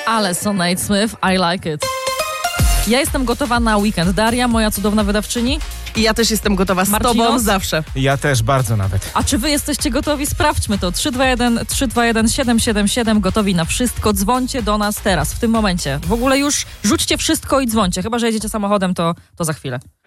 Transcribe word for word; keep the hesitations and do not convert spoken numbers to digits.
Ale Nate Smith, I like it. Ja jestem gotowa na weekend. Daria, moja cudowna wydawczyni. I ja też jestem gotowa z Marcino? tobą zawsze. Ja też bardzo nawet. A czy wy jesteście gotowi? Sprawdźmy to. trzy dwa jeden, trzy dwa jeden, siedem siedem siedem. Gotowi na wszystko. Dzwońcie do nas teraz, w tym momencie. W ogóle już rzućcie wszystko i dzwońcie. Chyba że jedziecie samochodem, to, to za chwilę.